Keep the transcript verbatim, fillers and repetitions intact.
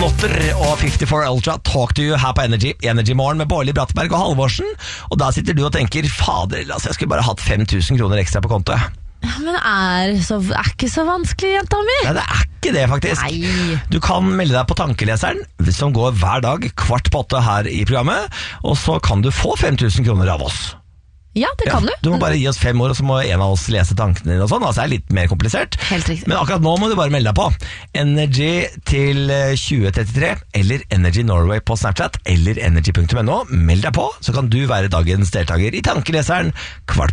låter og femtifire Ultra Talk to you her på Energy. Energy Morgen med Bårli Brattberg og Halvorsen. Og da sitter du og tenker, fader, altså, jeg skulle bare hatt fem tusen kroner ekstra på konto. Ja, men er, så, er ikke så vanskelig, jenta mi. Nei, det er ikke det faktisk. Nei. Du kan melde deg på tankeleseren, som går hver dag kvart på åtte her i programmet. Og så kan du få fem tusen kroner av oss. Ja, det kan ja, du. Du må bare gi oss fem år, og så må en av oss lese tankene dine og sånn. Altså det er litt mer komplisert. Helt riktig. Men akkurat nå må du bare melde deg på. Energy til tjue trettitre, eller Energy Norway på Snapchat, eller energy punktum no. Meld deg på, så kan du være dagens deltaker i tankeleseren kvart